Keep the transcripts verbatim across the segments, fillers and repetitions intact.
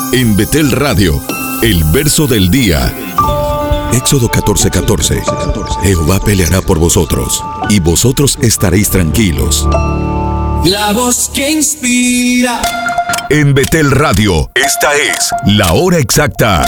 En Betel Radio, el verso del día. Éxodo catorce catorce. Jehová peleará por vosotros, y vosotros estaréis tranquilos. La voz que inspira. En Betel Radio, esta es la hora exacta.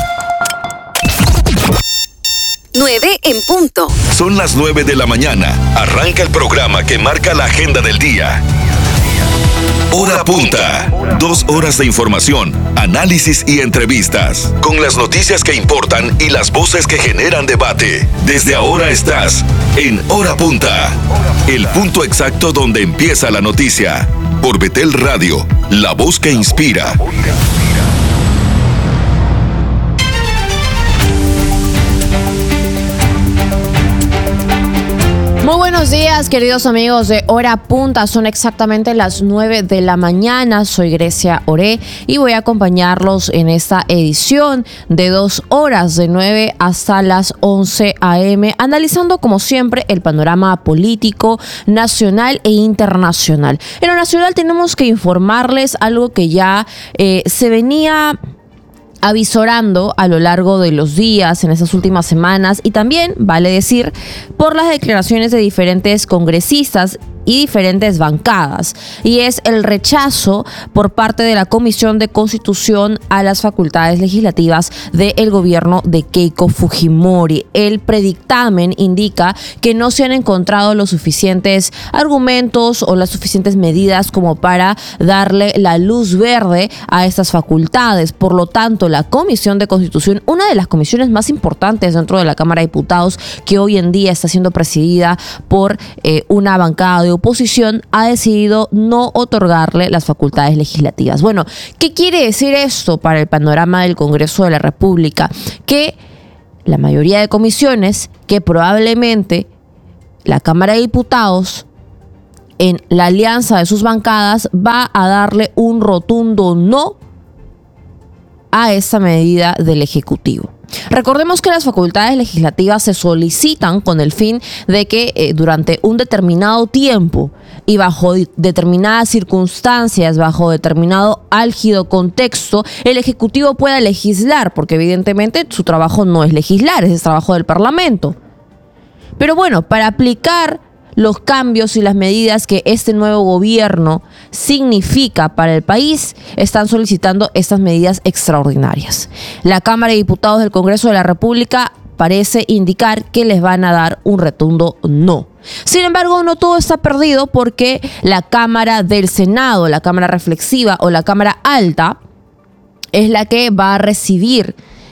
nueve en punto. Son las nueve de la mañana. Arranca el programa que marca la agenda del día. Hora punta. Dos horas de información, análisis y entrevistas. Con las noticias que importan y las voces que generan debate. Desde ahora estás en Hora Punta. El punto exacto donde empieza la noticia. Por Betel Radio, la voz que inspira. Muy buenos días, queridos amigos de Hora Punta. Son exactamente las nueve de la mañana. Soy Grecia Oré y voy a acompañarlos en esta edición de dos horas, de nueve hasta las once a eme, analizando como siempre el panorama político nacional e internacional. En lo nacional tenemos que informarles algo que ya eh, se venía avisorando a lo largo de los días, en esas últimas semanas, y también, vale decir, por las declaraciones de diferentes congresistas y diferentes bancadas, y es el rechazo por parte de la Comisión de Constitución a las facultades legislativas del gobierno de Keiko Fujimori. El predictamen indica que no se han encontrado los suficientes argumentos o las suficientes medidas como para darle la luz verde a estas facultades. Por lo tanto, la Comisión de Constitución, una de las comisiones más importantes dentro de la Cámara de Diputados, que hoy en día está siendo presidida por eh, una bancada de oposición, ha decidido no otorgarle las facultades legislativas. Bueno, ¿qué quiere decir esto para el panorama del Congreso de la República? Que la mayoría de comisiones, que probablemente la Cámara de Diputados, en la alianza de sus bancadas, va a darle un rotundo no a esta medida del Ejecutivo. Recordemos que las facultades legislativas se solicitan con el fin de que eh, durante un determinado tiempo y bajo determinadas circunstancias, bajo determinado álgido contexto, el Ejecutivo pueda legislar, porque evidentemente su trabajo no es legislar, es el trabajo del Parlamento. Pero bueno, para aplicar los cambios y las medidas que este nuevo gobierno significa para el país, están solicitando estas medidas extraordinarias. La Cámara de Diputados del Congreso de la República parece indicar que les van a dar un rotundo no. Sin embargo, no todo está perdido, porque la Cámara del Senado, la Cámara Reflexiva o la Cámara Alta, es la que va a recibir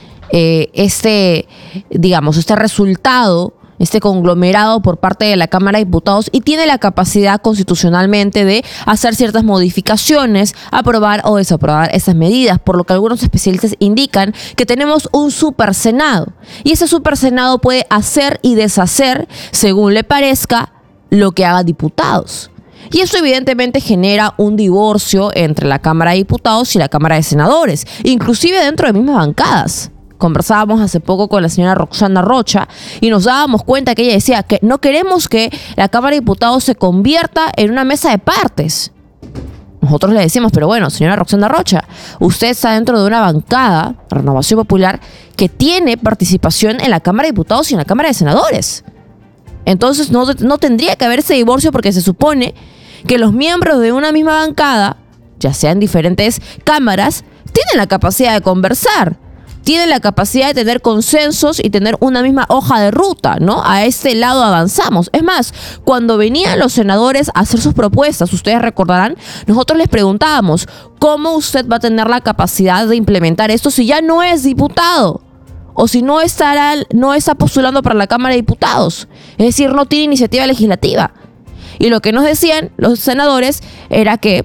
eh, este, digamos, este resultado, este conglomerado por parte de la Cámara de Diputados, y tiene la capacidad constitucionalmente de hacer ciertas modificaciones, aprobar o desaprobar esas medidas, por lo que algunos especialistas indican que tenemos un super Senado, y ese super Senado puede hacer y deshacer, según le parezca, lo que haga diputados. Y eso evidentemente genera un divorcio entre la Cámara de Diputados y la Cámara de Senadores, inclusive dentro de mismas bancadas. Conversábamos hace poco con la señora Roxana Rocha y nos dábamos cuenta que ella decía que no queremos que la Cámara de Diputados se convierta en una mesa de partes. Nosotros le decimos, pero bueno, señora Roxana Rocha, usted está dentro de una bancada, Renovación Popular, que tiene participación en la Cámara de Diputados y en la Cámara de Senadores. Entonces no, no tendría que haber ese divorcio, porque se supone que los miembros de una misma bancada, ya sean diferentes cámaras, tienen la capacidad de conversar, tienen la capacidad de tener consensos y tener una misma hoja de ruta, ¿no? A este lado avanzamos. Es más, cuando venían los senadores a hacer sus propuestas, ustedes recordarán, nosotros les preguntábamos, ¿cómo usted va a tener la capacidad de implementar esto si ya no es diputado? O si no estará, no está postulando para la Cámara de Diputados. Es decir, no tiene iniciativa legislativa. Y lo que nos decían los senadores era que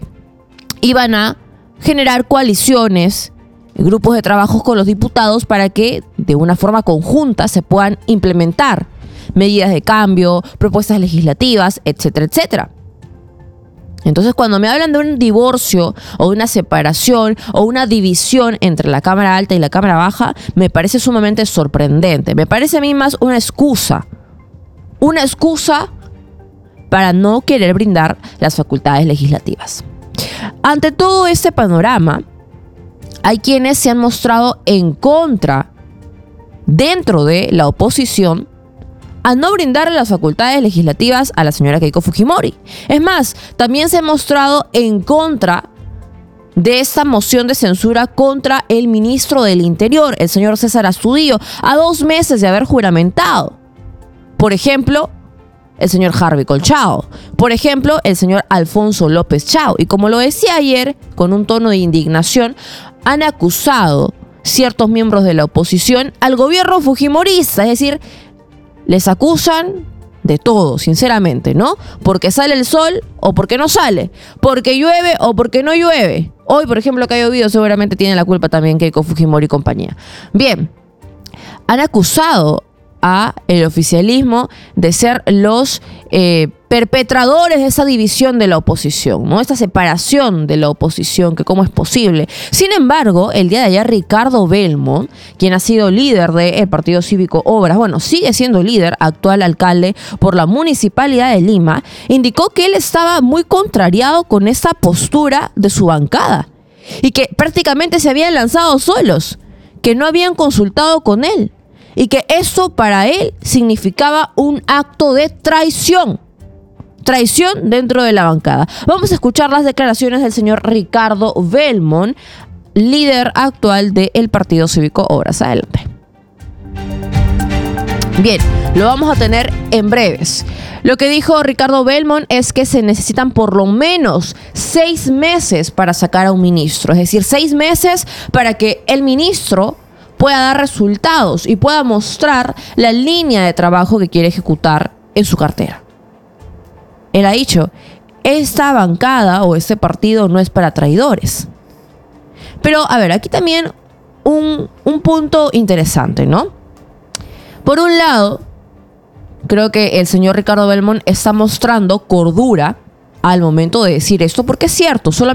iban a generar coaliciones, grupos de trabajos con los diputados, para que de una forma conjunta se puedan implementar medidas de cambio, propuestas legislativas, etcétera, etcétera. Entonces, cuando me hablan de un divorcio o una separación o una división entre la Cámara Alta y la Cámara Baja, me parece sumamente sorprendente. Me parece a mí más una excusa. Una excusa para no querer brindar las facultades legislativas. Ante todo este panorama, hay quienes se han mostrado en contra dentro de la oposición a no brindarle las facultades legislativas a la señora Keiko Fujimori. Es más, también se ha mostrado en contra de esta moción de censura contra el ministro del Interior, el señor César Astudillo, a dos meses de haber juramentado. Por ejemplo, el señor Harvey Colchao. Por ejemplo, el señor Alfonso López Chao. Y como lo decía ayer, con un tono de indignación, han acusado ciertos miembros de la oposición al gobierno fujimorista. Es decir, les acusan de todo, sinceramente, ¿no? Porque sale el sol o porque no sale. Porque llueve o porque no llueve. Hoy, por ejemplo, que ha llovido, seguramente tiene la culpa también Keiko Fujimori y compañía. Bien, han acusado a el oficialismo de ser los eh, perpetradores de esa división de la oposición, ¿no? Esta separación de la oposición, que cómo es posible. Sin embargo, el día de ayer Ricardo Belmont, quien ha sido líder del Partido Cívico Obras, bueno, sigue siendo líder, actual alcalde por la Municipalidad de Lima, indicó que él estaba muy contrariado con esta postura de su bancada y que prácticamente se habían lanzado solos, que no habían consultado con él, y que eso para él significaba un acto de traición. Traición dentro de la bancada. Vamos a escuchar las declaraciones del señor Ricardo Belmont, líder actual del Partido Cívico Obras. Adelante. Bien, lo vamos a tener en breves. Lo que dijo Ricardo Belmont es que se necesitan por lo menos seis meses para sacar a un ministro. Es decir, seis meses para que el ministro pueda dar resultados y pueda mostrar la línea de trabajo que quiere ejecutar en su cartera. Él ha dicho, esta bancada o este partido no es para traidores. Pero, a ver, aquí también un, un punto interesante, ¿no? Por un lado, creo que el señor Ricardo Belmont está mostrando cordura al momento de decir esto, porque es cierto, solamente